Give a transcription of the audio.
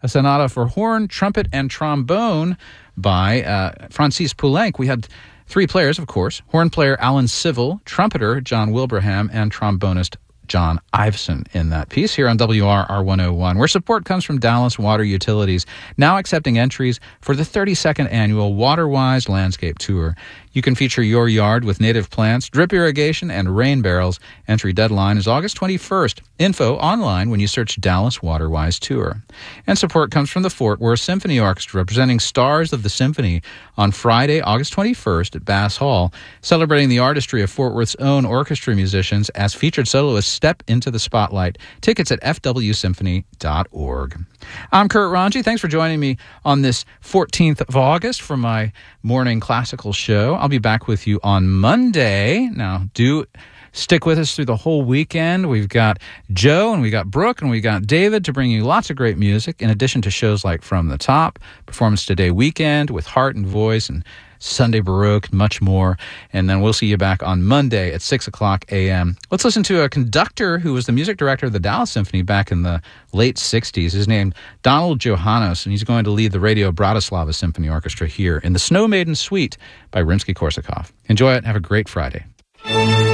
a sonata for horn, trumpet, and trombone by Francis Poulenc. We had three players, of course: horn player Alan Civil, trumpeter John Wilbraham, and trombonist John Iveson in that piece here on WRR 101, where support comes from Dallas Water Utilities, now accepting entries for the 32nd annual WaterWise Landscape Tour. You can feature your yard with native plants, drip irrigation, and rain barrels. Entry deadline is August 21st. Info online when you search Dallas WaterWise Tour. And support comes from the Fort Worth Symphony Orchestra, representing Stars of the Symphony on Friday, August 21st at Bass Hall, celebrating the artistry of Fort Worth's own orchestra musicians as featured soloists step into the spotlight. Tickets at fwsymphony.org. I'm Kurt Ranji. Thanks for joining me on this 14th of August for my morning classical show. I'll be back with you on Monday. Now, do stick with us through the whole weekend. We've got Joe, and we got Brooke, and we got David to bring you lots of great music, in addition to shows like From the Top, Performance Today Weekend with Heart and Voice, and Sunday Baroque, and much more. And then we'll see you back on Monday at 6 o'clock a.m. Let's listen to a conductor who was the music director of the Dallas Symphony back in the late 60s. His name, Donald Johannes, and he's going to lead the Radio Bratislava Symphony Orchestra here in the Snow Maiden Suite by Rimsky-Korsakov. Enjoy it. Have a great Friday.